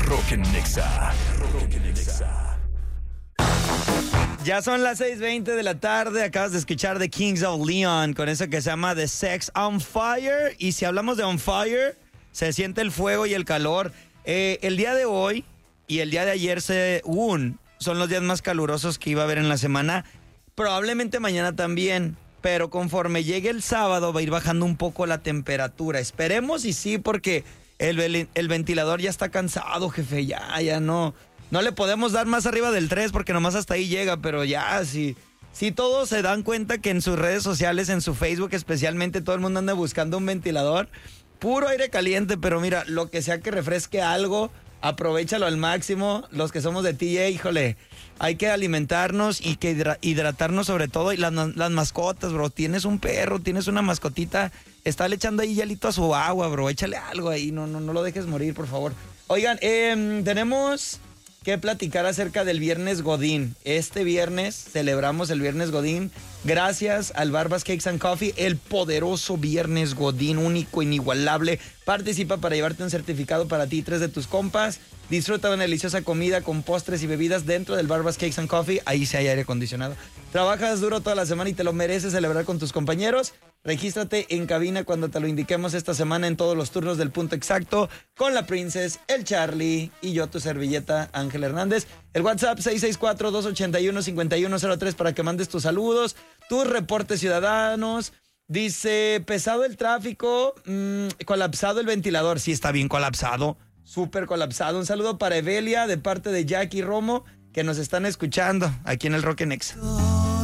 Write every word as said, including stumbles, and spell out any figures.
Roque Nexa. Roque Nexa. Ya son las seis veinte de la tarde, acabas de escuchar The Kings of Leon con eso que se llama The Sex on Fire. Y si hablamos de on fire, se siente el fuego y el calor. Eh, el día de hoy y el día de ayer según son los días más calurosos que iba a haber en la semana. Probablemente mañana también, pero conforme llegue el sábado va a ir bajando un poco la temperatura. Esperemos y sí, porque el, el ventilador ya está cansado, jefe, ya, ya no... No le podemos dar más arriba del tres porque nomás hasta ahí llega, pero ya, si, si todos se dan cuenta que en sus redes sociales, en su Facebook especialmente, todo el mundo anda buscando un ventilador, puro aire caliente, pero mira, lo que sea que refresque algo, aprovéchalo al máximo. Los que somos de T J, híjole, hay que alimentarnos y que hidra- hidratarnos sobre todo. Y las, las mascotas, bro, tienes un perro, tienes una mascotita, está le echando ahí hielito a su agua, bro, échale algo ahí, no, no, no lo dejes morir, por favor. Oigan, eh, tenemos... que platicar acerca del Viernes Godín. Este viernes celebramos el Viernes Godín gracias al Barbas Cakes and Coffee, el poderoso Viernes Godín, único, inigualable. Participa para llevarte un certificado para ti y tres de tus compas. Disfruta de una deliciosa comida con postres y bebidas dentro del Barbas Cakes and Coffee. Ahí sí hay aire acondicionado. Trabajas duro toda la semana y te lo mereces celebrar con tus compañeros. Regístrate en cabina cuando te lo indiquemos esta semana en todos los turnos del Punto Exacto con la Princess, el Charlie y yo, tu servilleta, Ángel Hernández. El WhatsApp seis seis cuatro, dos ocho uno, cinco uno cero tres para que mandes tus saludos, tus reportes ciudadanos. Dice, pesado el tráfico, mmm, colapsado el ventilador. Sí, está bien colapsado, súper colapsado. Un saludo para Evelia de parte de Jackie Romo, que nos están escuchando aquí en el Roque Nexa.